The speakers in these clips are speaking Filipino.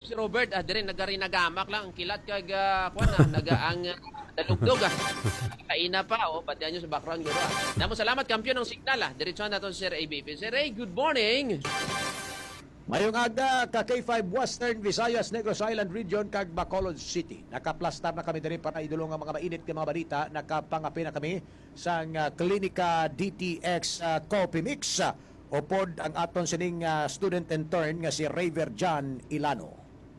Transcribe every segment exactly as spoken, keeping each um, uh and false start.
si Robert, ah, dire nagarinagamak lang ang kilat kag uh, kuan ah, naga ang uh, dalugdog ah. Kaina pa oh, pati nyo sa background guro. Ah. Namo salamat kampiyon ng signal ah. Diretso na to Sir A B P. Sir Ray, good morning. Mayong aga ka K five Western Visayas, Negros Island Region kag Bacolod City. Nakaplastar na kami diri para idulong ang mga mainit nga mga balita. Nakapangapi na kami sa uh, Klinika D T X uh, Coffee Mix. Uh, upod ang aton sining uh, student intern nga si Raver John Ilano.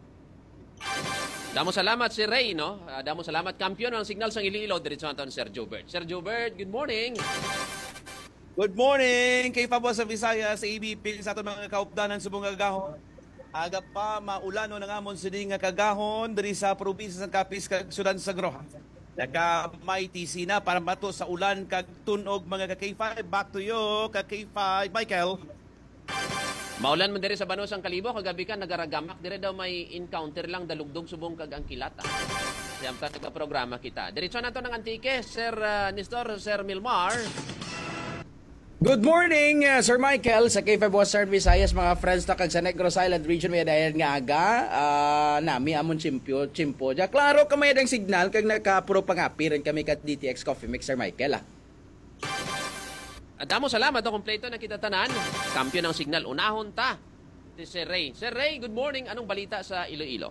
Damo salamat si Ray, no? Uh, damo salamat kampiyon ng signal sa Iloilo. Diretso na to Sir Jobert. Sir Jobert, good morning. Good morning kay Pablo sa Visayas, A B P sa aton mga kaupdanan subong kagahon. Aga pa maulano ng amon sining nga kagahon diri sa probinsya sa Capiz kag Sudan sa Groha. Naka may T C na para mato sa ulan kag tunog mga ka K five. Back to you ka K five, Michael. Maulan man diri sa Banosang Kalibo kagabi ka nagaragamak dire daw may encounter lang dalugdog subong kag ang kilat. Ah. Siyam ta programa kita. Diretso na to ng Antique, Sir uh, Nestor, Sir Milmar. Good morning, uh, Sir Michael, sa K five Western Visayas, mga friends na kag sa Negros Island Region, may dayan nga aga, uh, nami amon chimpyo, chimpo. Ja, klaro ka may adang signal, kag nakapuro pangapiran kami kat D T X Coffee Mix, Sir Michael, ah. Damo salamat, o kompleto na kita tanan. Kampiyon ng signal, unahon ta. Sir Ray. Sir Ray, good morning. Anong balita sa Iloilo?